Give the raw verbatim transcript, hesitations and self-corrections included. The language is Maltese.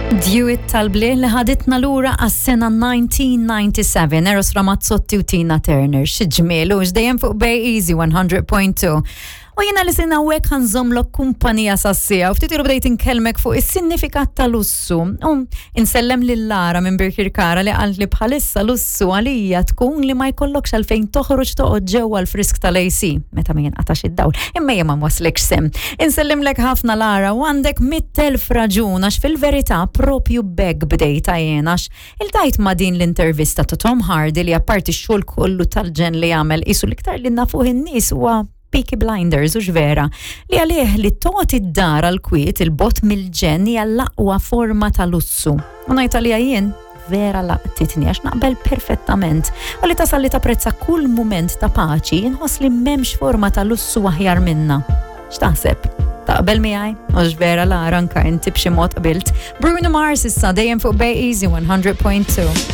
Dewitt Talbli li ħaditna lura għas-sena nineteen ninety-seven, Eros Ramazzotti u Tina Turner, x'ġmiel u x'dejjem fuq Bay Easy one hundred point two. U jiena li sinna wek ħanżomlok kumpanija sassija u ftit ilu bdejt inkelmek fuq is-sinifikat ta' lussu. U insellem lil Lara minn Birkirkara li qalt li bħalissa lussu għalija tkun li ma jkollokx għalfejn toħroġ toqgħod ġewwa l-frisk tal-A C meta ma jinqatax id-dawl. Imma ma mwaslekx sem. Insellimlek ħafna Lara u għandek mit-telf raġun għax fil-verità propju beg bdejta jiena għax il-tajt ma' din l-intervista ta' Tom Hardy li apparti x-xogħol kollu tal-ġen li jagħmel isu l-iktar li nafuh in-nies huwa Peaky Blinders u ġvera li għalih li tot id-dar għal-kwiet il-bot mill-ġen hija l-aqwa forma ta' lussu. U ngħid għalija jien vera laqtitni għax naqbel perfettament. U li tasal li tapprezza kull mument ta' paċi inħoss li m'hemmx forma ta' lussu aħjar minna. X'taħseb? Taqbel miegħi? U ġvera Lara anke inti b'xi mod qabilt. Bruno Mars issa dejjem fuq Bay Easy one hundred point two.